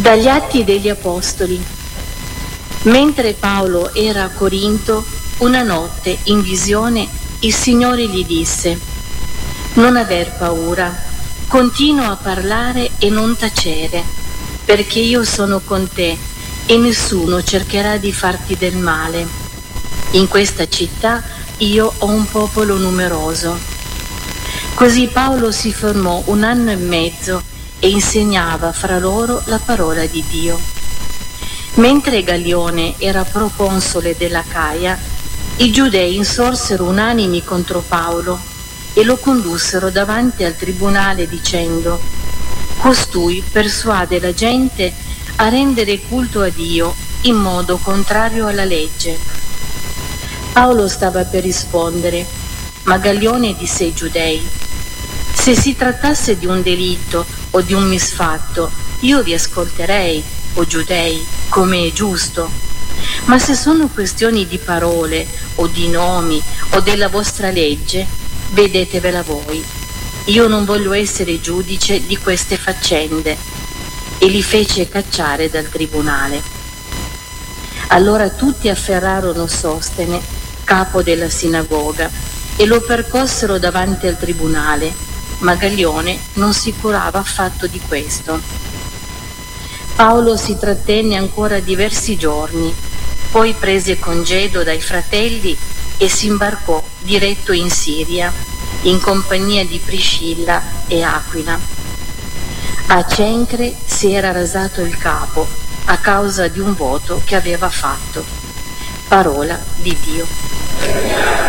Dagli Atti degli Apostoli. Mentre Paolo era a Corinto, una notte in visione il Signore gli disse: non aver paura, continua a parlare e non tacere, perché io sono con te e nessuno cercherà di farti del male. In questa città io ho un popolo numeroso. Così Paolo si fermò 1 anno e mezzo e insegnava fra loro la parola di Dio. Mentre Gallione era proconsole dell'Acaia, i giudei insorsero unanimi contro Paolo e lo condussero davanti al tribunale dicendo: costui persuade la gente a rendere culto a Dio in modo contrario alla legge. Paolo stava per rispondere, ma Gallione disse ai giudei: se si trattasse di un delitto o di un misfatto, io vi ascolterei, o giudei, come è giusto. Ma se sono questioni di parole, o di nomi, o della vostra legge, vedetevela voi. Io non voglio essere giudice di queste faccende. E li fece cacciare dal tribunale. Allora tutti afferrarono Sostene, capo della sinagoga, e lo percossero davanti al tribunale, ma Gallione non si curava affatto di questo. Paolo si trattenne ancora diversi giorni, poi prese congedo dai fratelli e si imbarcò diretto in Siria, in compagnia di Priscilla e Aquila. A Cencre si era rasato il capo a causa di un voto che aveva fatto. Parola di Dio.